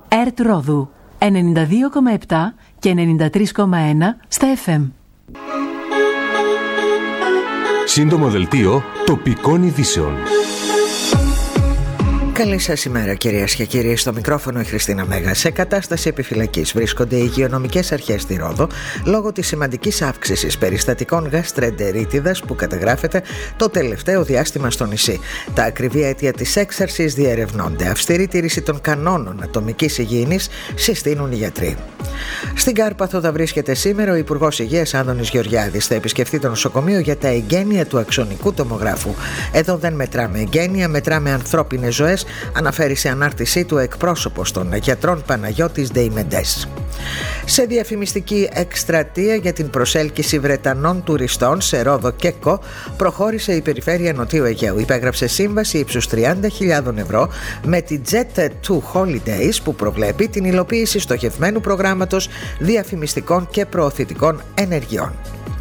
ΕΡΤ Ρόδου 92,7 και 93,1 στα FM. Σύντομο δελτίο τοπικών ειδήσεων. Καλή σας ημέρα, κυρίες και κύριοι. Στο μικρόφωνο η Χριστίνα Μέγα. Σε κατάσταση επιφυλακής βρίσκονται οι υγειονομικές αρχές στη Ρόδο λόγω της σημαντικής αύξησης περιστατικών γαστρεντερίτιδας που καταγράφεται το τελευταίο διάστημα στο νησί. Τα ακριβή αίτια της έξαρσης διερευνώνται. Αυστηρή τήρηση των κανόνων ατομικής υγιεινής συστήνουν οι γιατροί. Στην Κάρπαθο θα βρίσκεται σήμερα ο Υπουργός Υγείας Άδωνης Γεωργιάδης. Θα επισκεφτεί το νοσοκομείο για τα εγγένεια του αξονικού τομογράφου. Εδώ δεν μετράμε εγγένεια, μετράμε ανθρώπινες ζωές, αναφέρει σε ανάρτησή του εκπρόσωπος των γιατρών Παναγιώτης Ντεϊμεντές. Σε διαφημιστική εκστρατεία για την προσέλκυση Βρετανών τουριστών σε Ρόδο και Κο προχώρησε η Περιφέρεια Νοτιού Αιγαίου. Υπέγραψε σύμβαση ύψους 30.000 ευρώ με τη Jet 2 Holidays που προβλέπει την υλοποίηση στοχευμένου προγράμματος διαφημιστικών και προωθητικών ενεργειών.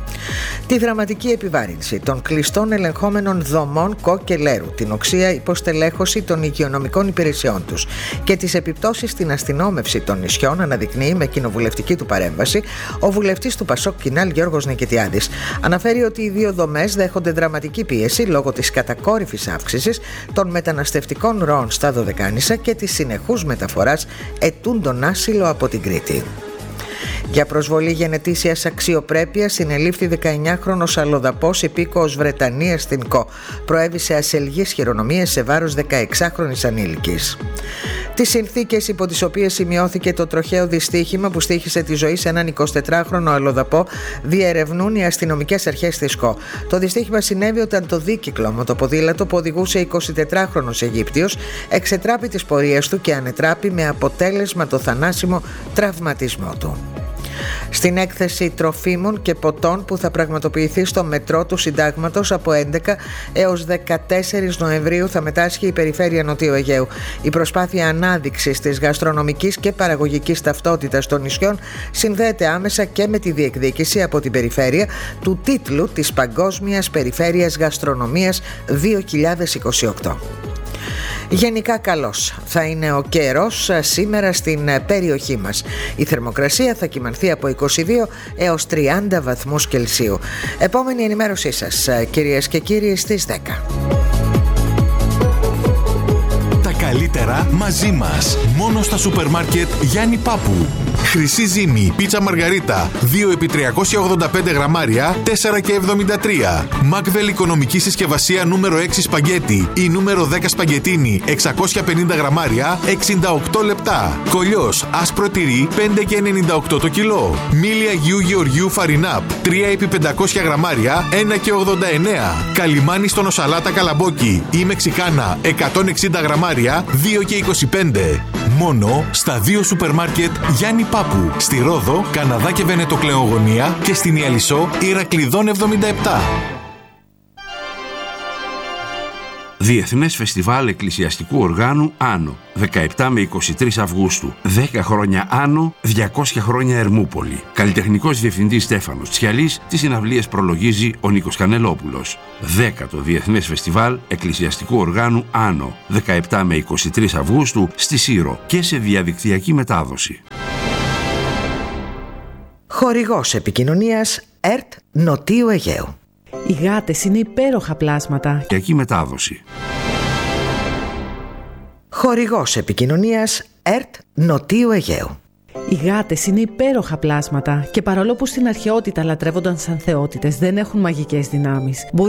Τη δραματική επιβάρυνση των κλειστών ελεγχόμενων δομών Κο και Λέρου, την οξεία υποστελέχωση των υγειονομικών υπηρεσιών τους και τις επιπτώσεις στην αστυνόμευση των νησιών αναδεικνύει με κοινοβουλευτική του παρέμβαση ο βουλευτής του Πασόκ Κινάλ Γιώργος Νικητιάδης. Αναφέρει ότι οι δύο δομές δέχονται δραματική πίεση λόγω της κατακόρυφης αύξησης των μεταναστευτικών ροών στα Δωδεκάνησα και της συνεχούς μεταφοράς ετούντων άσυλο από την Κρήτη. Για προσβολή γενετήσιας αξιοπρέπειας συνελήφθη 19χρονος αλλοδαπός υπήκοος Βρετανίας στην Κο. Προέβησε ασελγείς χειρονομίες σε βάρος 16χρονης ανήλικης. Τις συνθήκες υπό τις οποίες σημειώθηκε το τροχαίο δυστύχημα που στοίχισε τη ζωή σε έναν 24χρονο αλλοδαπό διερευνούν οι αστυνομικές αρχές της Κο. Το δυστύχημα συνέβη όταν το δίκυκλο μοτοποδήλατο που οδηγούσε 24χρονος Αιγύπτιος εξετράπη τις πορείες του και ανετράπη με αποτέλεσμα το θανάσιμο τραυματισμό του. Στην έκθεση τροφίμων και ποτών που θα πραγματοποιηθεί στο μετρό του Συντάγματος από 11 έως 14 Νοεμβρίου θα μετάσχει η Περιφέρεια Νοτιού Αιγαίου. Η προσπάθεια ανάδειξης της γαστρονομικής και παραγωγικής ταυτότητας των νησιών συνδέεται άμεσα και με τη διεκδίκηση από την Περιφέρεια του τίτλου της Παγκόσμιας Περιφέρειας Γαστρονομίας 2028. Γενικά καλός θα είναι ο καιρός σήμερα στην περιοχή μας. Η θερμοκρασία θα κυμανθεί από 22 έως 30 βαθμούς Κελσίου. Επόμενη ενημέρωσή σας, κυρίες και κύριοι, στις 10. Τα καλύτερα μαζί μας. Μόνο στα σούπερ μάρκετ Γιάννη Πάπου. Χρυσή ζύμη, πίτσα μαργαρίτα, 2 επί 385 γραμμάρια, 4,73. Μακβέλ οικονομική συσκευασία νούμερο 6 σπαγκέτι ή νούμερο 10 σπαγκετίνι, 650 γραμμάρια, 68 λεπτά. Κολλιός, άσπρο τυρί, 5,98 το κιλό. Μήλι Αγίου Γεωργίου Φαρινάπ, 3 επί 500 γραμμάρια, 1,89. Καλιμάνι στο νοσαλάτα καλαμπόκι ή μεξικάνα, 160 γραμμάρια, 2,25. Μόνο στα 2 σούπερ μάρκετ Γιάννη Πάπου, στη Ρόδο, Καναδά και Βενετοκλεογωνία και στην Ιαλισσό, Ηρακλειδών 77. Διεθνές Φεστιβάλ Εκκλησιαστικού Οργάνου Άνω, 17 με 23 Αυγούστου. 10 χρόνια Άνω, 200 χρόνια Ερμούπολη. Καλλιτεχνικός διευθυντής Στέφανος Τσιαλής, τις συναυλίες προλογίζει ο Νίκος Κανελόπουλος. 10ο Διεθνές Φεστιβάλ Εκκλησιαστικού Οργάνου Άνω, 17 με 23 Αυγούστου στη Σύρο και σε διαδικτυακή μετάδοση. Χορηγός επικοινωνίας ΕΡΤ Νοτίου Αιγαίου. Οι γάτες είναι υπέροχα πλάσματα. Και εκεί μετάδοση. Χορηγός επικοινωνίας ΕΡΤ Νοτίου Αιγαίου. Οι γάτες είναι υπέροχα πλάσματα και παρόλο που στην αρχαιότητα λατρεύονταν σαν θεότητες, δεν έχουν μαγικές δυνάμεις.